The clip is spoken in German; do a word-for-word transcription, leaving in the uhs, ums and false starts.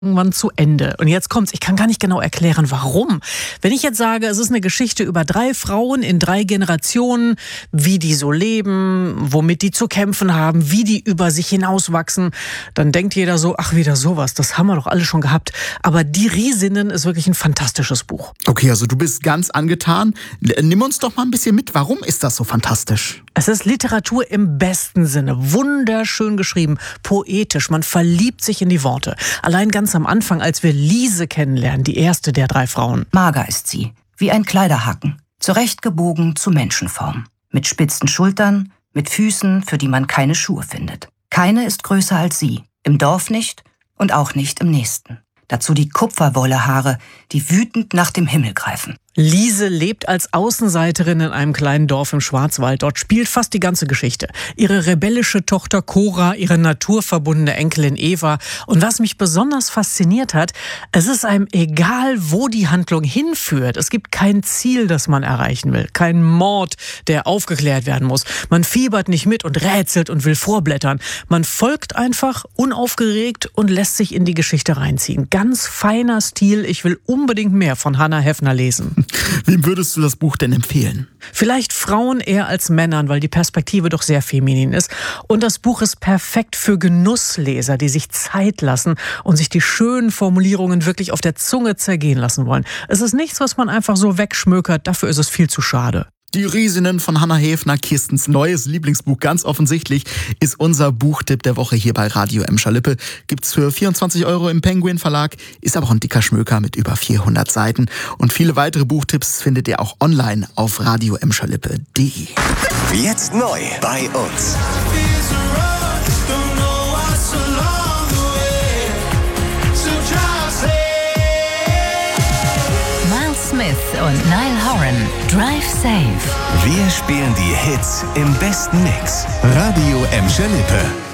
irgendwann zu Ende. Und jetzt kommt's, ich kann gar nicht genau erklären, warum. Wenn ich jetzt sage, es ist eine Geschichte über drei Frauen in drei Generationen, wie die so leben, womit die zu kämpfen haben, wie die über sich hinauswachsen, dann denkt jeder so, ach, wieder sowas, das haben wir doch alle schon gehabt. Aber Die Riesinnen ist wirklich ein fantastisches Buch. Okay, also du bist ganz angetan. Nimm uns doch mal ein bisschen mit, warum ist das so fantastisch? Es ist Literatur im besten Sinne, wunderschön geschrieben, poetisch, man verliebt sich in die Worte. Allein ganz am Anfang, als wir Lise kennenlernen, die erste der drei Frauen. Mager ist sie, wie ein Kleiderhaken, zurechtgebogen zu Menschenform. Mit spitzen Schultern, mit Füßen, für die man keine Schuhe findet. Keine ist größer als sie, im Dorf nicht und auch nicht im nächsten. Dazu die Kupferwollehaare, die wütend nach dem Himmel greifen. Lise lebt als Außenseiterin in einem kleinen Dorf im Schwarzwald. Dort spielt fast die ganze Geschichte. Ihre rebellische Tochter Cora, ihre naturverbundene Enkelin Eva. Und was mich besonders fasziniert hat, es ist einem egal, wo die Handlung hinführt. Es gibt kein Ziel, das man erreichen will. Kein Mord, der aufgeklärt werden muss. Man fiebert nicht mit und rätselt und will vorblättern. Man folgt einfach unaufgeregt und lässt sich in die Geschichte reinziehen. Ganz feiner Stil. Ich will unbedingt mehr von Hannah Heffner lesen. Wem würdest du das Buch denn empfehlen? Vielleicht Frauen eher als Männern, weil die Perspektive doch sehr feminin ist. Und das Buch ist perfekt für Genussleser, die sich Zeit lassen und sich die schönen Formulierungen wirklich auf der Zunge zergehen lassen wollen. Es ist nichts, was man einfach so wegschmökert, dafür ist es viel zu schade. Die Riesinnen von Hannah Heffner, Kirstens neues Lieblingsbuch, ganz offensichtlich, ist unser Buchtipp der Woche hier bei Radio Emscher-Lippe. Gibt's für vierundzwanzig Euro im Penguin Verlag, ist aber auch ein dicker Schmöker mit über vierhundert Seiten. Und viele weitere Buchtipps findet ihr auch online auf radio emscher lippe punkt de. Jetzt neu bei uns. Smith und Niall Horan, Drive Safe. Wir spielen die Hits im besten Mix. Radio Emscher-Lippe.